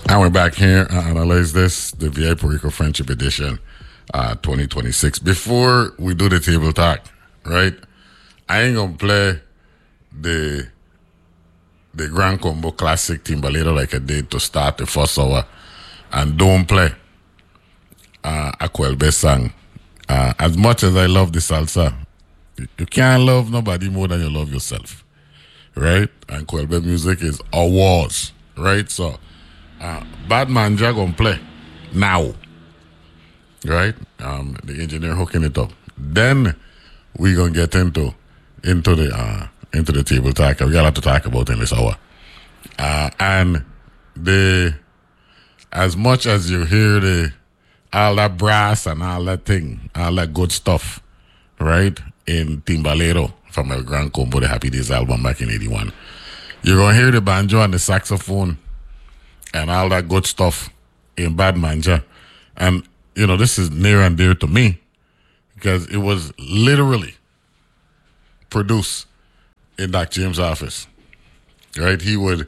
And we're back here to analyze this, the VI Perico Friendship Edition 2026. Before we do the table talk, right, I ain't going to play the Grand Combo Classic Timbalero like I did to start the first hour, and don't play Aquelbe song. As much as I love the salsa, you can't love nobody more than you love yourself, right? And Aquelbe music is ours, right? So, Bad Manja gonna play now, right? The engineer hooking it up. Then we gonna get into the table talk. We got a lot to talk about in this hour. And as much as you hear all that brass and all that thing, all that good stuff, right? In Timbalero from El Gran Combo, the Happy Days album back in 81. You're gonna hear the banjo and the saxophone and all that good stuff in Bad Manja. And, you know, this is near and dear to me because it was literally produced in Doc James' office, right? He would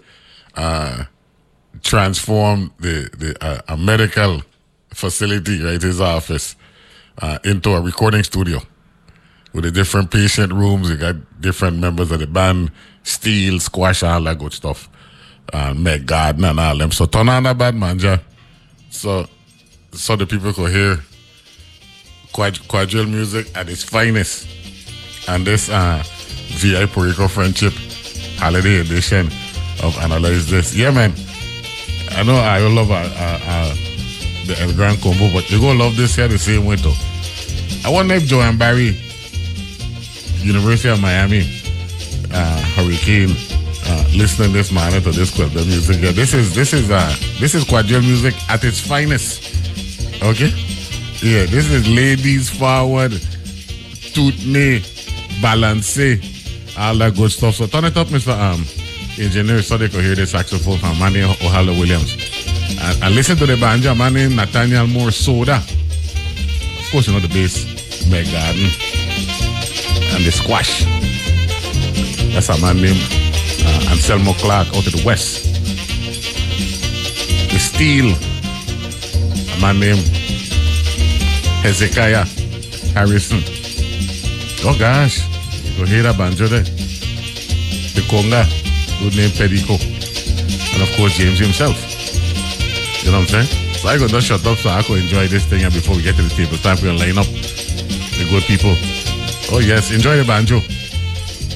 transform a medical facility, right, his office, into a recording studio with the different patient rooms. You got different members of the band, steel, squash, all that good stuff. Meg Gardner and all them. So turn on that Bad Manja so the people could hear quadrille music at its finest. And this VI Perico Friendship Holiday Edition of Analyze This. Yeah, man. I know I love the El Gran Combo, but you're going to love this here the same way too. I wonder if Joanne Barry, University of Miami, Hurricane, listening this man to this club, the music. Yeah, this is quadrille music at its finest. Okay? Yeah, this is ladies forward, tootney, balance, all that good stuff. So turn it up, Mr. Engineer, so they could hear the saxophone from Manny O'Hara Williams. And listen to the banjo, man named Nathaniel Moore Soda. Of course, you know the bass, Meg Garden. And the squash. That's a man named Anselmo Clark out of the West. The steel, a man named Hezekiah Harrison. Oh gosh, you hear that banjo there? The conga, good name Pedico. And of course, James himself. You know what I'm saying? So I got to shut up so I can enjoy this thing before we get to the table. Time for you to line up the good people. Oh yes, enjoy the banjo.